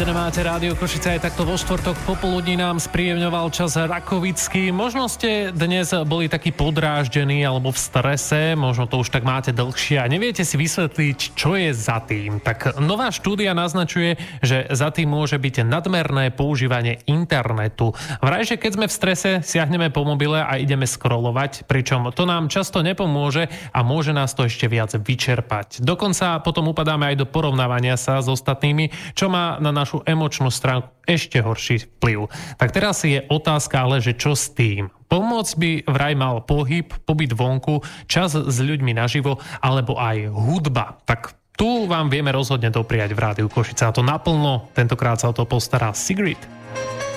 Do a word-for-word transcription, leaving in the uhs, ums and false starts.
Naladené máte Rádio Košice, aj takto vo štvrtok popoludní nám spríjemňoval čas Rakovický. Možno ste dnes boli takí podráždení alebo v strese, možno to už tak máte dlhšie a neviete si vysvetliť, čo je za tým. Tak nová štúdia naznačuje, že za tým môže byť nadmerné používanie internetu. Vraj, že keď sme v strese, siahneme po mobile a ideme scrollovať, pričom to nám často nepomôže a môže nás to ešte viac vyčerpať. Dokonca potom upadáme aj do porovnávania sa s ostatnými, čo má na našu emočnú stránku ešte horší vplyv. Tak teraz je otázka, ale že čo s tým? Pomôcť by vraj mal pohyb, pobyt vonku, čas s ľuďmi naživo, alebo aj hudba. Tak tu vám vieme rozhodne dopriať v Rádiu Košice a to naplno. Tentokrát sa o to postará Sigrid.